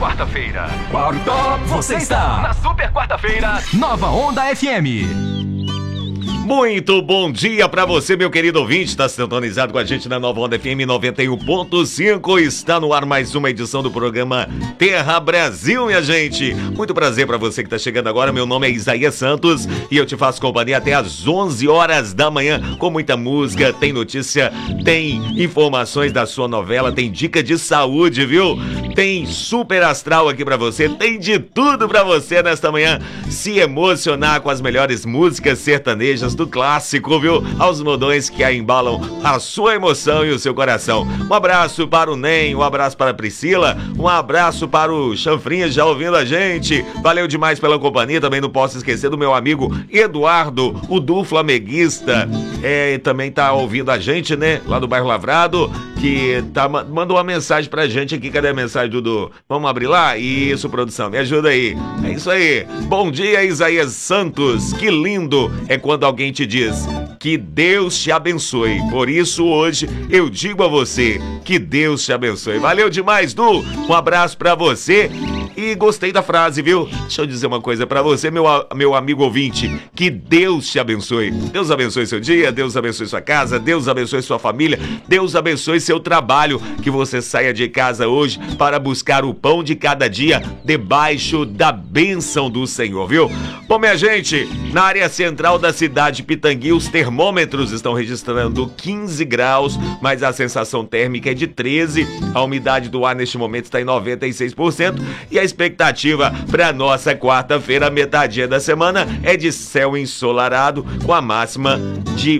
quarta-feira. Você está Na super quarta-feira. Nova Onda FM. Muito bom dia pra você, meu querido ouvinte. Está sintonizado com a gente na Nova Onda FM 91.5. Está no ar mais uma edição do programa Terra Brasil, minha gente. Muito prazer pra você que tá chegando agora. Meu nome é Isaías Santos e eu te faço companhia até às 11 horas da manhã com muita música, tem notícia, tem informações da sua novela, tem dica de saúde, viu? Tem super astral aqui pra você, tem de tudo pra você nesta manhã se emocionar com as melhores músicas sertanejas do clássico, viu? Aos modões que embalam a sua emoção e o seu coração. Um abraço para o Nen, um abraço para a Priscila, um abraço para o Chanfrinha já ouvindo a gente. Valeu demais pela companhia. Também não posso esquecer do meu amigo Eduardo, o Du Flamenguista. Também tá ouvindo a gente, né? Lá do bairro Lavrado, que mandou uma mensagem pra gente aqui. Cadê a mensagem, Dudu? Vamos abrir lá? Isso, produção, me ajuda aí. É isso aí. Bom dia, Isaías Santos. Que lindo é quando alguém te diz que Deus te abençoe. Por isso hoje eu digo a você que Deus te abençoe. Valeu demais, Du. Um abraço pra você. E gostei da frase, viu? Deixa eu dizer uma coisa pra você, meu amigo ouvinte. Que Deus te abençoe. Deus abençoe seu dia, Deus abençoe sua casa, Deus abençoe sua família, Deus abençoe seu trabalho. Que você saia de casa hoje para buscar o pão de cada dia debaixo da bênção do Senhor, viu? Bom, minha gente, na área central da cidade de Pitangui, os termômetros estão registrando 15 graus, mas a sensação térmica é de 13. A umidade do ar neste momento está em 96% e a expectativa para nossa quarta-feira, metadinha da semana, é de céu ensolarado com a máxima de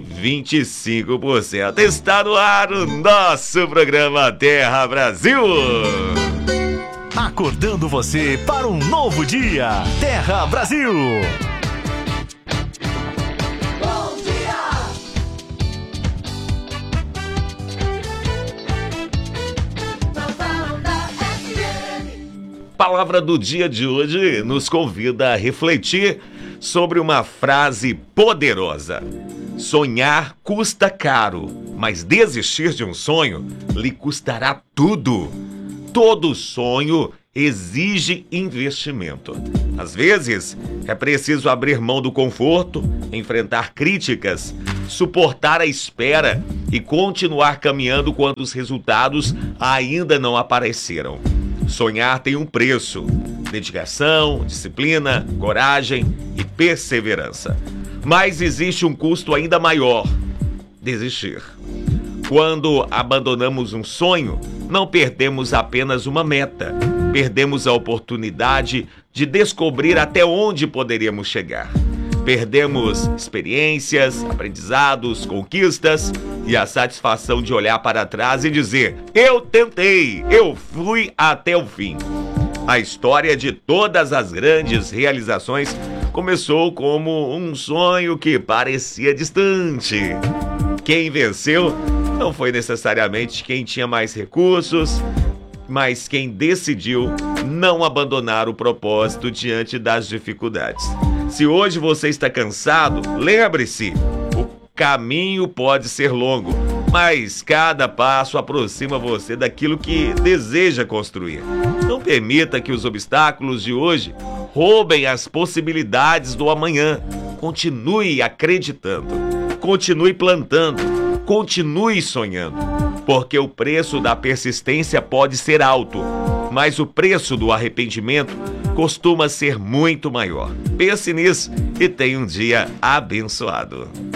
25%. Está no ar o nosso programa Terra Brasil. Acordando você para um novo dia. Terra Brasil. Palavra do dia de hoje nos convida a refletir sobre uma frase poderosa. Sonhar custa caro, mas desistir de um sonho lhe custará tudo. Todo sonho exige investimento. Às vezes, é preciso abrir mão do conforto, enfrentar críticas, suportar a espera e continuar caminhando quando os resultados ainda não apareceram. Sonhar tem um preço: dedicação, disciplina, coragem e perseverança. Mas existe um custo ainda maior: desistir. Quando abandonamos um sonho, não perdemos apenas uma meta, perdemos a oportunidade de descobrir até onde poderíamos chegar. Perdemos experiências, aprendizados, conquistas e a satisfação de olhar para trás e dizer: eu tentei, eu fui até o fim. A história de todas as grandes realizações começou como um sonho que parecia distante. Quem venceu não foi necessariamente quem tinha mais recursos, mas quem decidiu não abandonar o propósito diante das dificuldades. Se hoje você está cansado, lembre-se, o caminho pode ser longo, mas cada passo aproxima você daquilo que deseja construir. Não permita que os obstáculos de hoje roubem as possibilidades do amanhã. Continue acreditando, continue plantando, continue sonhando, porque o preço da persistência pode ser alto, mas o preço do arrependimento costuma ser muito maior. Pense nisso e tenha um dia abençoado.